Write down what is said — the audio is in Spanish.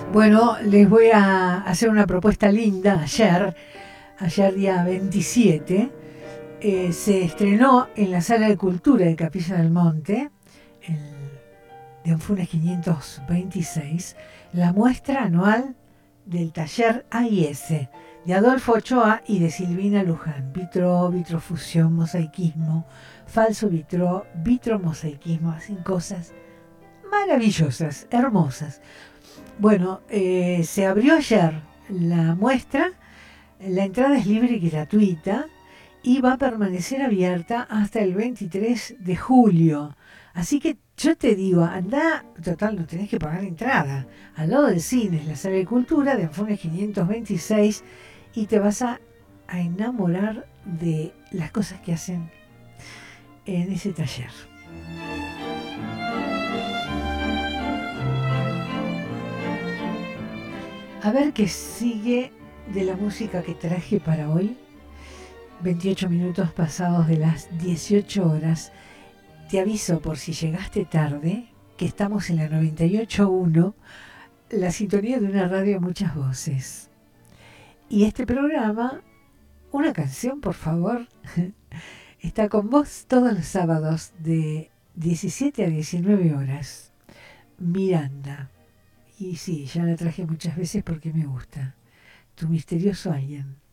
Bueno, les voy a hacer una propuesta linda. Ayer día 27, se estrenó en la Sala de Cultura de Capilla del Monte, el, de Anfunes 526, la muestra anual del taller AIS de Adolfo Ochoa y de Silvina Luján. Vitró, vitrofusión, mosaicismo, falso vitró, vitromosaicismo, hacen cosas maravillosas, hermosas. Bueno, se abrió ayer la muestra, la entrada es libre y gratuita y va a permanecer abierta hasta el 23 de julio. Así que yo te digo, anda, total, no tenés que pagar entrada. Al lado del cine, es la Sala de Cultura de Anfunes 526 y te vas a enamorar de las cosas que hacen en ese taller. A ver qué sigue de la música que traje para hoy. 28 minutos pasados de las 18 horas. Te aviso por si llegaste tarde que estamos en la 98.1, la sintonía de una radio de muchas voces. Y este programa, una canción por favor, está con vos todos los sábados de 17 a 19 horas. Miranda. Y sí, ya la traje muchas veces porque me gusta. Tu misterioso alguien.